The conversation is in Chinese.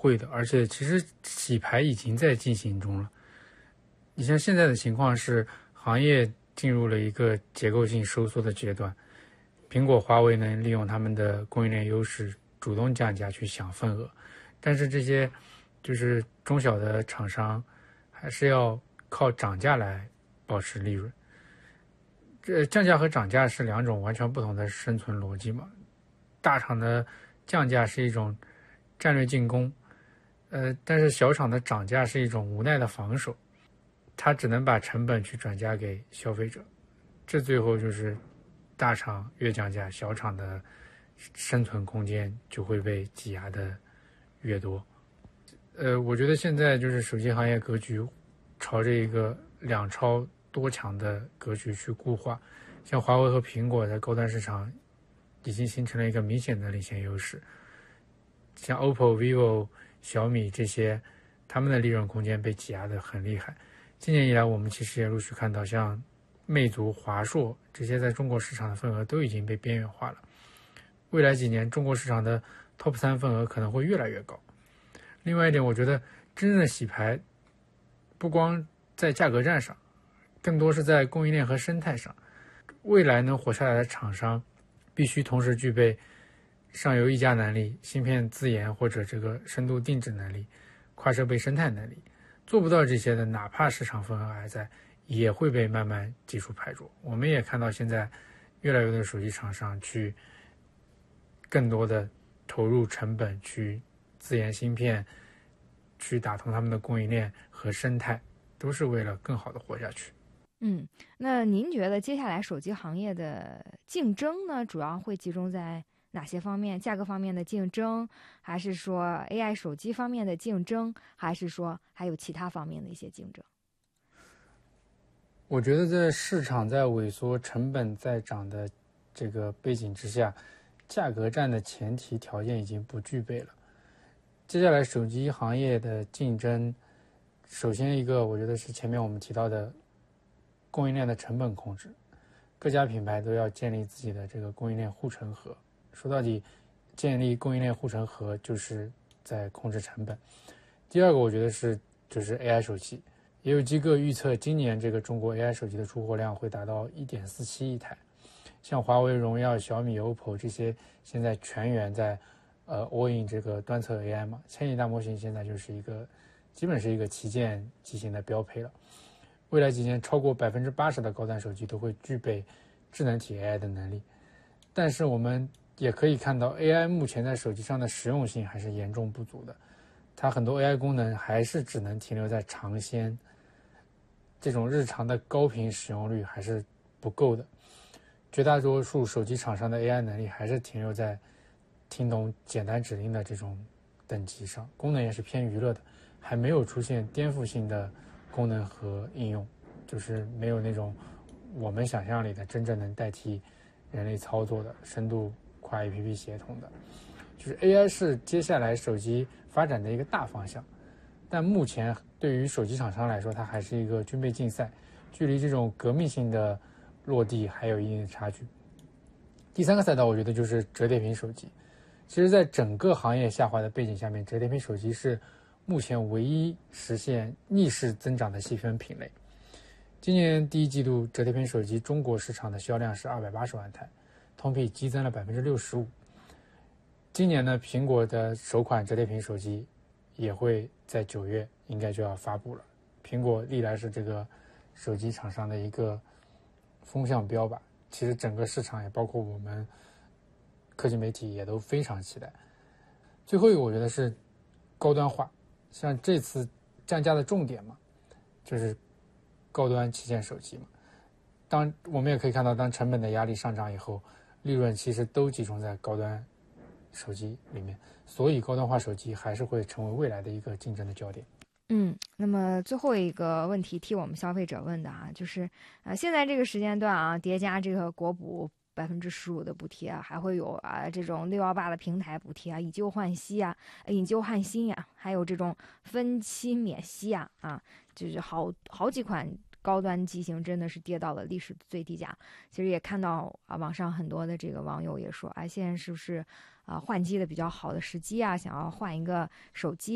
会的，而且其实洗牌已经在进行中了。你像现在的情况是，行业进入了一个结构性收缩的阶段，苹果、华为能利用他们的供应链优势主动降价去抢份额，但是这些就是中小的厂商还是要靠涨价来保持利润。这降价和涨价是两种完全不同的生存逻辑嘛。大厂的降价是一种战略进攻，但是小厂的涨价是一种无奈的防守，它只能把成本去转嫁给消费者，这最后就是大厂越降价，小厂的生存空间就会被挤压的越多。我觉得现在就是手机行业格局朝着一个两超多强的格局去固化，像华为和苹果在高端市场已经形成了一个明显的领先优势，像 OPPO、vivo、小米这些，他们的利润空间被挤压的很厉害。今年以来，我们其实也陆续看到，像魅族、华硕这些在中国市场的份额都已经被边缘化了。未来几年，中国市场的 Top 3份额可能会越来越高。另外一点，我觉得真正的洗牌不光在价格战上，更多是在供应链和生态上。未来能活下来的厂商必须同时具备上游议价能力、芯片自研或者这个深度定制能力、跨设备生态能力。做不到这些的，哪怕市场份额还在，也会被慢慢挤出牌桌。我们也看到现在越来越多的手机厂商去更多的投入成本去自研芯片，去打通他们的供应链和生态，都是为了更好的活下去。 那您觉得接下来手机行业的竞争呢，主要会集中在哪些方面？价格方面的竞争，还是说 AI 手机方面的竞争，还是说还有其他方面的一些竞争？ 我觉得在市场在萎缩、成本在涨的这个背景之下，价格战的前提条件已经不具备了。接下来手机行业的竞争，首先一个我觉得是前面我们提到的供应链的成本控制，各家品牌都要建立自己的这个供应链护城河。说到底，建立供应链护城河就是在控制成本。第二个我觉得就是 AI 手机，也有机构预测今年这个中国 AI 手机的出货量会达到 1.47 亿台。像华为、荣耀、小米、OPPO 这些现在全员在all in 这个端侧 AI 嘛，千亿大模型现在就是基本是一个旗舰机型的标配了。未来几年，超过80%的高端手机都会具备智能体 AI 的能力。但是我们也可以看到 AI 目前在手机上的实用性还是严重不足的，它很多 AI 功能还是只能停留在尝鲜，这种日常的高频使用率还是不够的。绝大多数手机厂商的 AI 能力还是停留在听懂简单指令的这种等级上，功能也是偏娱乐的，还没有出现颠覆性的功能和应用，就是没有那种我们想象里的真正能代替人类操作的深度跨 APP 协同的。就是 AI 是接下来手机发展的一个大方向，但目前对于手机厂商来说，它还是一个军备竞赛，距离这种革命性的落地还有一定的差距。第三个赛道我觉得就是折叠屏手机。其实在整个行业下滑的背景下面，折叠屏手机是目前唯一实现逆势增长的细分品类。今年第一季度折叠屏手机中国市场的销量是280万台，同比激增了65%。今年呢，苹果的首款折叠屏手机也会在9月应该就要发布了。苹果历来是这个手机厂商的一个风向标吧，其实整个市场也包括我们科技媒体也都非常期待。最后一个我觉得是高端化，像这次降价的重点嘛，就是高端旗舰手机嘛。当我们也可以看到，当成本的压力上涨以后，利润其实都集中在高端手机里面，所以高端化手机还是会成为未来的一个竞争的焦点。 那么最后一个问题替我们消费者问的就是现在这个时间段叠加这个国补15%的补贴还会有这种618的平台补贴以旧换新以旧换新还有这种分期免息就是好几款高端机型真的是跌到了历史最低价。其实也看到网上很多的这个网友也说现在是不是换机的比较好的时机想要换一个手机